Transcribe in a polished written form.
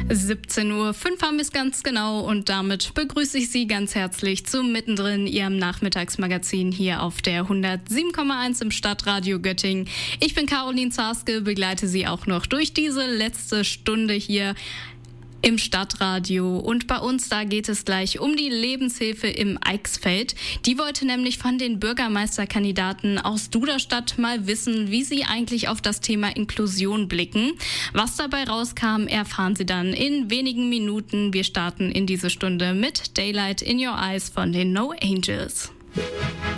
17:05 Uhr haben wir es ganz genau und damit begrüße ich Sie ganz herzlich zu Mittendrin, Ihrem Nachmittagsmagazin hier auf der 107,1 im Stadtradio Göttingen. Ich bin Caroline Zarske, begleite Sie auch noch durch diese letzte Stunde hier im Stadtradio, und bei uns da geht es gleich um die Lebenshilfe im Eichsfeld. Die wollte nämlich von den Bürgermeisterkandidaten aus Duderstadt mal wissen, wie sie eigentlich auf das Thema Inklusion blicken. Was dabei rauskam, erfahren Sie dann in wenigen Minuten. Wir starten in diese Stunde mit Daylight in Your Eyes von den No Angels.